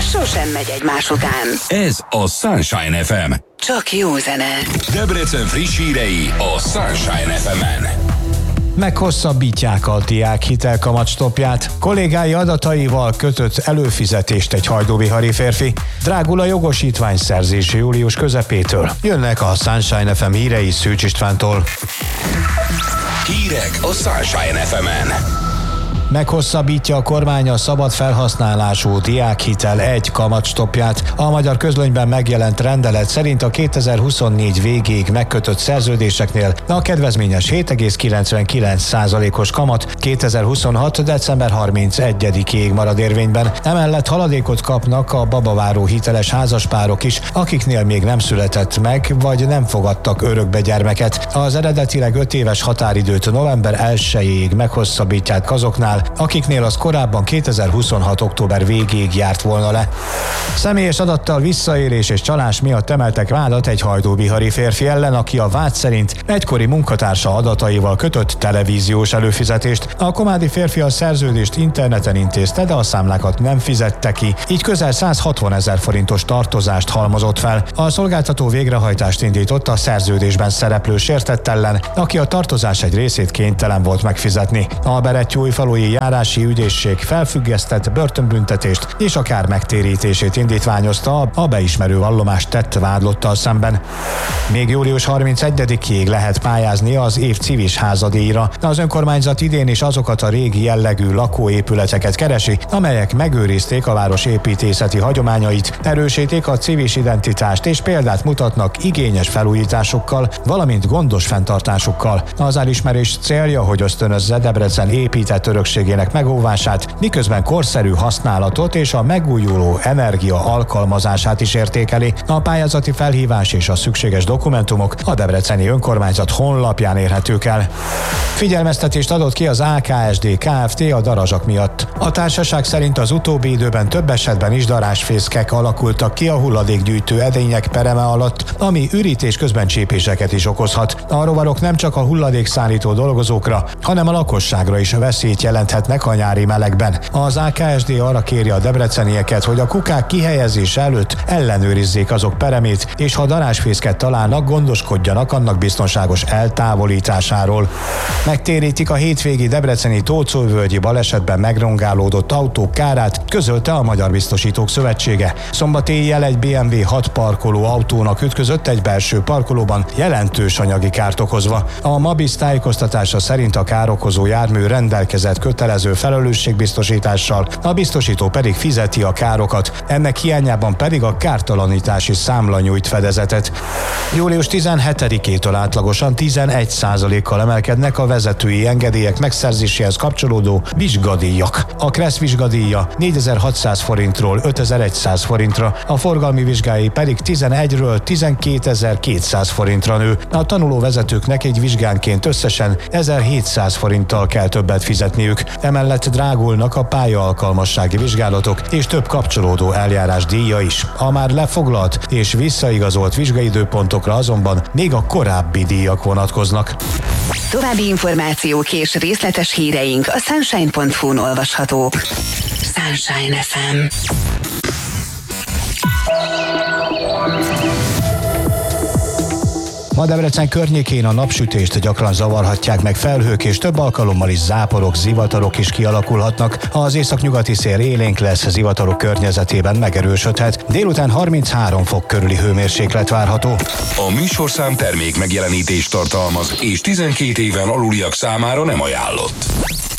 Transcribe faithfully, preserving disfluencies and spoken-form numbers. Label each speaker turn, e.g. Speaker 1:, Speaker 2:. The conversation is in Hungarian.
Speaker 1: sosem megy egymás után.
Speaker 2: Ez a Sunshine ef em.
Speaker 1: Csak jó zene.
Speaker 2: Debrecen friss hírei a Sunshine ef emen.
Speaker 3: Meghosszabbítják a diák hitelkamatstoppját. Kollégái adataival kötött előfizetést egy hajdúbihari férfi. Drágul a jogosítvány szerzése július közepétől. Jönnek a Sunshine ef em hírei Szűcs Istvántól.
Speaker 2: Hírek a Sunshine ef emen.
Speaker 3: Meghosszabbítja a kormány a szabad felhasználású diákhitel egy kamatstoppját. A Magyar Közlönyben megjelent rendelet szerint a kétezer-huszonnégy végéig megkötött szerződéseknél a kedvezményes hét egész kilencvenkilenc százalékos kamat kétezer-huszonhat. december harmincegyedikéig marad érvényben. Emellett haladékot kapnak a babaváró hiteles házaspárok is, akiknél még nem született meg, vagy nem fogadtak örökbe gyermeket. Az eredetileg öt éves határidőt november elsejéig meghosszabbítják azoknál, akiknél az korábban kétezer-huszonhat. október végéig járt volna le. Személyes adattal visszaélés és csalás miatt emeltek vádat egy hajdúbihari férfi ellen, aki a vád szerint egykori munkatársa adataival kötött televíziós előfizetést. A komádi férfi a szerződést interneten intézte, de a számlákat nem fizette ki, így közel száz hatvanezer forintos tartozást halmozott fel. A szolgáltató végrehajtást indított a szerződésben szereplő sértett ellen, aki a tartozás egy részét kénytelen volt megfizetni. A Berettyóújfalui járási ügyészség felfüggesztett börtönbüntetést és a kár megtérítését indítványozta a beismerő vallomást tett vádlottal szemben. Még július harmincegyedikéig lehet pályázni az év civis házadíjra. Az önkormányzat idén is azokat a régi jellegű lakóépületeket keresi, amelyek megőrizték a város építészeti hagyományait, erősítik a civis identitást és példát mutatnak igényes felújításokkal, valamint gondos fenntartásukkal. Az elismerés célja, hogy ösztönözze Debrecen épített örökségének megóvását, miközben korszerű használatot és a megújuló energia alkalmazását is értékeli. A pályázati felhívás és a szükséges dokumentumok a debreceni önkormányzat honlapján érhetők el. Figyelmeztetést adott ki az á ká es dé Kft. A darazsak miatt. A társaság szerint az utóbbi időben több esetben is darázsfészkek alakultak ki a hulladékgyűjtő edények pereme alatt, ami ürítés közben csípéseket is okozhat. A rovarok nem csak a hulladékszállító dolgozókra, hanem a lakosságra is veszélyt jelenthetnek a nyári melegben. Az á ká es dé arra kéri a debrecenieket, hogy a kukák kihelyezése előtt ellenőrizzék azok peremét, és ha darázsfészket találnak, gondoskodjanak annak biztonságos eltávolításáról. Megtérítik a hétvégi debreceni Tóczóvölgyi balesetben megrongálódott autók kárát, közölte a Magyar Biztosítók Szövetsége. Szombat éjjel egy bé em vé hat parkoló autónak ütközött egy belső parkolóban, jelentős anyagi kárt okozva. A Mabisz tájékoztatása szerint a károkozó jármű rendelkezett kötelező felelősségbiztosítással, a biztosító pedig fizeti a károkat, ennek hiányában pedig a kártalanítási számla nyújt fedezetet. július tizenhetedikétől átlagosan tizenegy százalékkal emelkednek a vezetői engedélyek megszerzéséhez kapcsolódó vizsgadíjak. A Kressz vizsgadíja négyezer-hatszáz forintról ötezer-száz forintra, a forgalmi vizsgái pedig tizenegyről tizenkétezer-kétszáz forintra nő. A tanulóvezetőknek egy vizsgánként összesen ezerhétszáz forinttal kell többet fizetniük. Emellett drágulnak a pályaalkalmassági vizsgálatok és több kapcsolódó eljárás díja is. A már lefoglalt és visszaigazolt vizsgaidőpontokra azonban még a korábbi díjak vonatkoznak.
Speaker 1: További információk és részletes híreink a sunshine pont hu-n olvashatók. Sunshine ef em.
Speaker 3: Ma Debrecen környékén a napsütést gyakran zavarhatják meg felhők, és több alkalommal is záporok, zivatarok is kialakulhatnak. Az északnyugati szél élénk lesz, zivatarok környezetében megerősödhet. Délután harminchárom fok körüli hőmérséklet várható.
Speaker 2: A műsorszám termék megjelenítést tartalmaz, és tizenkét éven aluliak számára nem ajánlott.